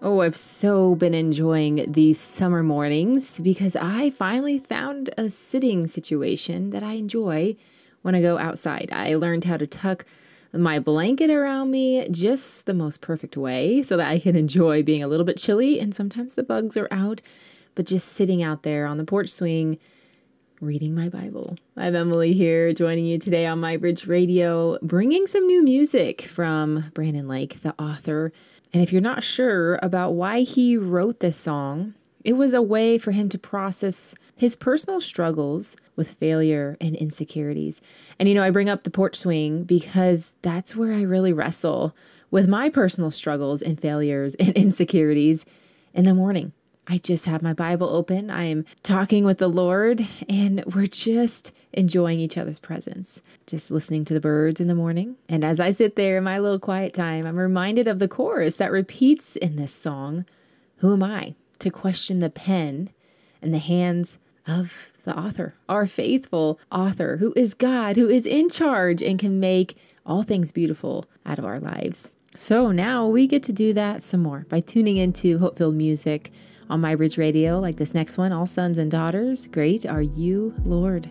Oh, I've so been enjoying these summer mornings because I finally found a sitting situation that I enjoy when I go outside. I learned how to tuck my blanket around me just the most perfect way so that I can enjoy being a little bit chilly, and sometimes the bugs are out, but just sitting out there on the porch swing reading my Bible. I'm Emily here, joining you today on My Bridge Radio, bringing some new music from Brandon Lake, the author. And if you're not sure about why he wrote this song, it was a way for him to process his personal struggles with failure and insecurities. And I bring up the porch swing because that's where I really wrestle with my personal struggles and failures and insecurities in the morning. I just have my Bible open. I am talking with the Lord, and we're just enjoying each other's presence, just listening to the birds in the morning. And as I sit there in my little quiet time, I'm reminded of the chorus that repeats in this song. Who am I to question the pen and the hands of the author, our faithful author, who is God, who is in charge and can make all things beautiful out of our lives. So now we get to do that some more by tuning into hope-filled music on My Bridge Radio, like this next one, All Sons and Daughters. Great are you, Lord.